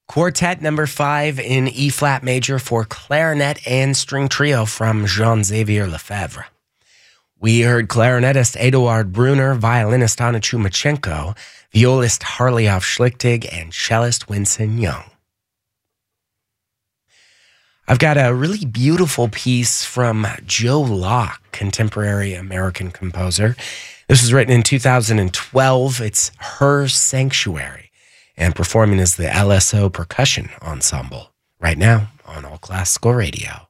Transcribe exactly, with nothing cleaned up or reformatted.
Quartet number five in E flat major for clarinet and string trio from Jean-Xavier Lefebvre. We heard clarinetist Eduard Brunner, violinist Anna Chumachenko, violist Harley-Off Schlichtig, and cellist Winston Young. I've got a really beautiful piece from Joe Locke, contemporary American composer. This was written in two thousand twelve. It's Her Sanctuary, and performing as the L S O Percussion Ensemble right now on All Classical Radio.